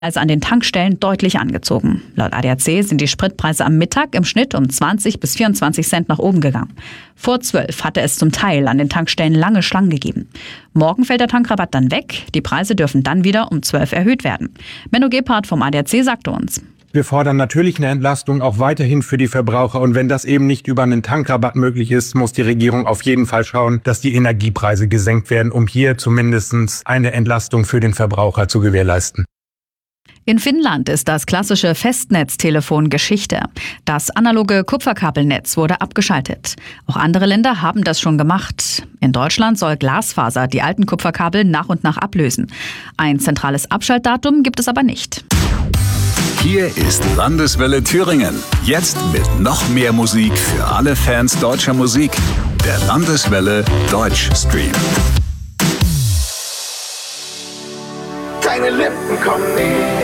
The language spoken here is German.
Also an den Tankstellen deutlich angezogen. Laut ADAC sind die Spritpreise am Mittag im Schnitt um 20 bis 24 Cent nach oben gegangen. Vor 12 hatte es zum Teil an den Tankstellen lange Schlangen gegeben. Morgen fällt der Tankrabatt dann weg. Die Preise dürfen dann wieder um 12 erhöht werden. Menno Gebhardt vom ADAC sagte uns: Wir fordern natürlich eine Entlastung auch weiterhin für die Verbraucher. Und wenn das eben nicht über einen Tankrabatt möglich ist, muss die Regierung auf jeden Fall schauen, dass die Energiepreise gesenkt werden, um hier zumindest eine Entlastung für den Verbraucher zu gewährleisten. In Finnland ist das klassische Festnetztelefon Geschichte. Das analoge Kupferkabelnetz wurde abgeschaltet. Auch andere Länder haben das schon gemacht. In Deutschland soll Glasfaser die alten Kupferkabel nach und nach ablösen. Ein zentrales Abschaltdatum gibt es aber nicht. Hier ist Landeswelle Thüringen. Jetzt mit noch mehr Musik für alle Fans deutscher Musik. Der Landeswelle Deutschstream. Deine Lippen kommen näher.